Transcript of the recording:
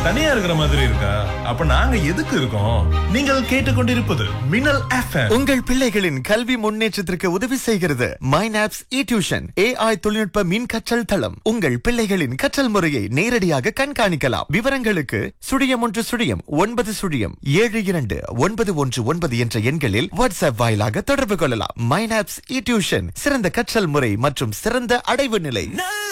தனியா இருக்கிற மாதிரி இருக்கா? அப்ப நாங்க எதுக்கு இருக்கோம்? நீங்கள் கேட்டுக்கொண்டிருப்பது மின்னல் FM. உங்கள் பிள்ளைகளின் கல்வி முன்னேற்றத்திற்கு உதவி செய்கிறது மைனாப்ஸ் டியூஷன் AI தொழில்நுட்ப மின் கற்றல் தளம். உங்கள் பிள்ளைகளின் கற்றல் முறையை நேரடியாக கண்காணிக்கலாம். விவரங்களுக்கு *170-729119 என்ற எண்களில் வாட்ஸ்அப் வாயிலாக தொடர்பு கொள்ளலாம். மைனாப்ஸ் டியூஷன், சிறந்த கற்றல் முறை மற்றும் சிறந்த அடைவு நிலை.